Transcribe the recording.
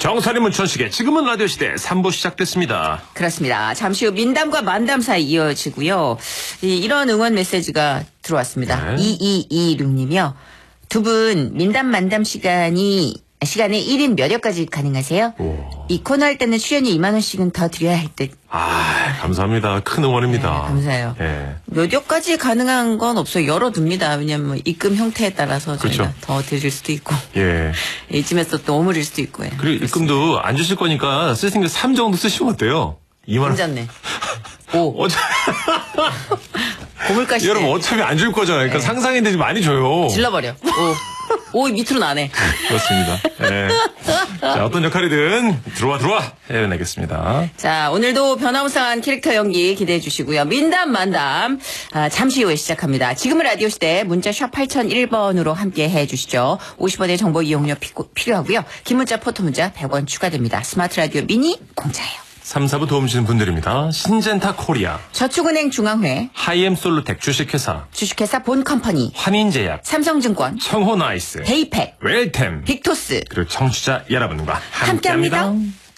정선이 문천식의 지금은 라디오 시대 3부 시작됐습니다. 그렇습니다. 잠시 후 민담과 만담 사이 이어지고요. 이런 응원 메시지가 들어왔습니다. 네. 2226님이요. 두 분 민담 만담 시간에 1인 몇 역까지 가능하세요? 오. 이 코너 할 때는 출연료 2만 원씩은 더 드려야 할 듯. 감사합니다. 큰 응원입니다. 네, 감사해요. 예. 몇 역까지 가능한 건 없어요. 열어둡니다. 왜냐면 입금 형태에 따라서 저희가 그렇죠. 더 드릴 수도 있고 예. 이쯤에서 또 오므릴 수도 있고. 예. 그리고 입금도 안 주실 거니까 쓰시는 게 3 정도 쓰시면 어때요? 2만 원. 괜찮네. 5. 고물가시네. 여러분 어차피 안 줄 거잖아요. 그러니까 네. 상상인데 많이 줘요. 질러버려. 5 밑으로 나네. 그렇습니다. 예. 자, 어떤 역할이든 들어와 해내겠습니다. 자, 오늘도 변화무쌍한 캐릭터 연기 기대해 주시고요. 민담 만담 잠시 후에 시작합니다. 지금은 라디오 시대 문자 샵 8001번으로 함께 해 주시죠. 50원의 정보 이용료 필요하고요. 긴 문자 포토 문자 100원 추가됩니다. 스마트 라디오 미니 공짜예요. 3, 4부 도움 주시는 분들입니다. 신젠타 코리아, 저축은행 중앙회, 하이엠솔루텍 주식회사, 주식회사 본컴퍼니, 환인제약, 삼성증권, 청호나이스, 데이팩, 웰템, 빅토스 그리고 청취자 여러분과 함께합니다. 함께합니다.